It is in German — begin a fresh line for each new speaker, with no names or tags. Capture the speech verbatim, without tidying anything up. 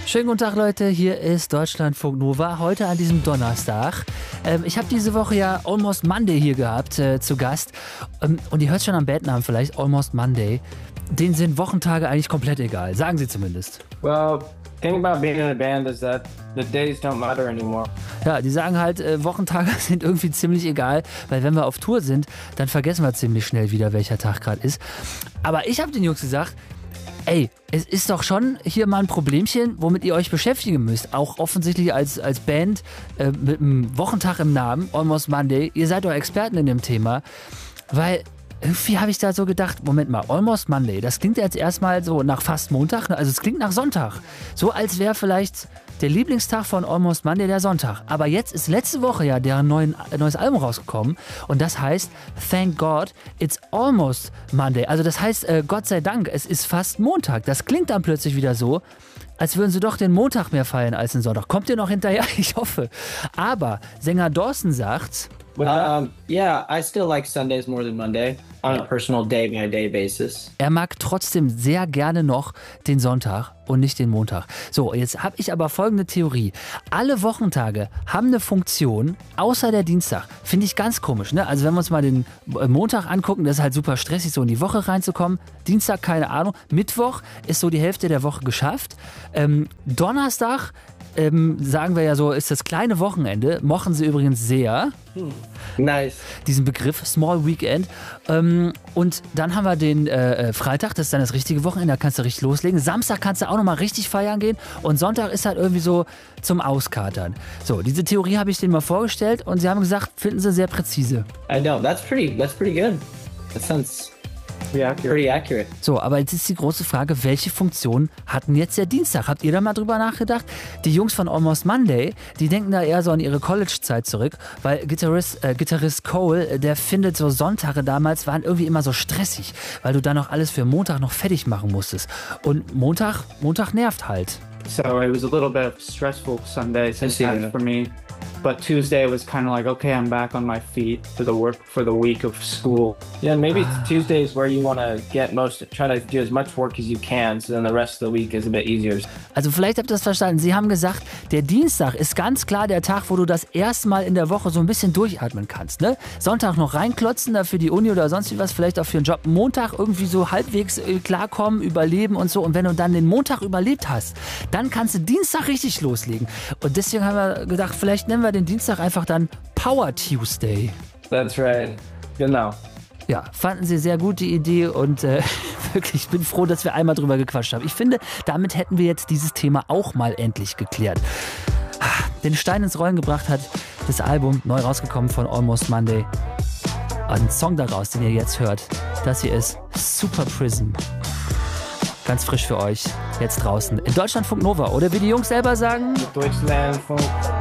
Schönen guten Tag, Leute. Hier ist Deutschlandfunk Nova. Heute an diesem Donnerstag. Ähm, ich habe diese Woche ja Almost Monday hier gehabt, äh, zu Gast. Ähm, und ihr hört schon am Bandnamen vielleicht, Almost Monday. Denen sind Wochentage eigentlich komplett egal. Sagen sie zumindest.
Well, thing about being in a band is that the days don't matter anymore.
Ja, die sagen halt, äh, Wochentage sind irgendwie ziemlich egal, weil wenn wir auf Tour sind, dann vergessen wir ziemlich schnell wieder, welcher Tag gerade ist. Aber ich habe den Jungs gesagt, ey, es ist doch schon hier mal ein Problemchen, womit ihr euch beschäftigen müsst. Auch offensichtlich als, als Band äh, mit einem Wochentag im Namen, Almost Monday. Ihr seid doch Experten in dem Thema, weil irgendwie habe ich da so gedacht, Moment mal, Almost Monday, das klingt jetzt erstmal so nach fast Montag, also es klingt nach Sonntag. So als wäre vielleicht der Lieblingstag von Almost Monday der Sonntag. Aber jetzt ist letzte Woche ja deren neuen, neues Album rausgekommen und das heißt Thank God It's Almost Monday. Also das heißt, äh, Gott sei Dank, es ist fast Montag. Das klingt dann plötzlich wieder so, als würden sie doch den Montag mehr feiern als den Sonntag. Kommt ihr noch hinterher? Ich hoffe. Aber Sänger Dawson sagt...
Um, yeah, I still like Sundays more than Monday on a personal day-by-day basis.
Er mag trotzdem sehr gerne noch den Sonntag und nicht den Montag. So, jetzt habe ich aber folgende Theorie. Alle Wochentage haben eine Funktion, außer der Dienstag. Finde ich ganz komisch, ne? Also wenn wir uns mal den Montag angucken, das ist halt super stressig, so in die Woche reinzukommen. Dienstag, keine Ahnung. Mittwoch ist so die Hälfte der Woche geschafft. Ähm, Donnerstag... Ähm, sagen wir ja so, ist das kleine Wochenende. Mochen sie übrigens sehr.
Hm. Nice.
Diesen Begriff, Small Weekend. Ähm, und dann haben wir den äh, Freitag, das ist dann das richtige Wochenende, da kannst du richtig loslegen. Samstag kannst du auch nochmal richtig feiern gehen. Und Sonntag ist halt irgendwie so zum Auskatern. So, diese Theorie habe ich denen mal vorgestellt und sie haben gesagt, finden sie sehr präzise.
I know, that's pretty, that's pretty good. That sounds... Yeah, pretty accurate.
So, aber jetzt ist die große Frage, welche Funktion hat denn jetzt der Dienstag? Habt ihr da mal drüber nachgedacht? Die Jungs von Almost Monday, die denken da eher so an ihre College-Zeit zurück, weil Gitarrist, äh, Gitarrist Cole, der findet so Sonntage damals waren irgendwie immer so stressig, weil du dann noch alles für Montag noch fertig machen musstest. Und Montag, Montag nervt halt.
So it was a little bit stressful Sunday sometimes for me. But Tuesday was kind of like, okay, I'm back on my feet for the work for the week of school.
Yeah, maybe Tuesday is where you want to get most, try to do as much work as you can, so then the rest of the week is a bit easier.
Also vielleicht habt ihr das verstanden. Sie haben gesagt, der Dienstag ist ganz klar der Tag, wo du das erste Mal in der Woche so ein bisschen durchatmen kannst. Ne? Sonntag noch reinklotzen, da für die Uni oder sonst wie was, vielleicht auch für einen Job. Montag irgendwie so halbwegs klarkommen, überleben und so. Und wenn du dann den Montag überlebt hast, dann kannst du Dienstag richtig loslegen. Und deswegen haben wir gedacht, vielleicht nennen wir den Dienstag einfach dann Power Tuesday.
That's right. Genau.
Ja, fanden sie sehr gut die Idee und äh, wirklich, ich bin froh, dass wir einmal drüber gequatscht haben. Ich finde, damit hätten wir jetzt dieses Thema auch mal endlich geklärt. Den Stein ins Rollen gebracht hat das Album, neu rausgekommen von Almost Monday. Ein Song daraus, den ihr jetzt hört, das hier ist Super Prism. Ganz frisch für euch, jetzt draußen in Deutschlandfunk Nova. Oder wie die Jungs selber sagen...
Deutschlandfunk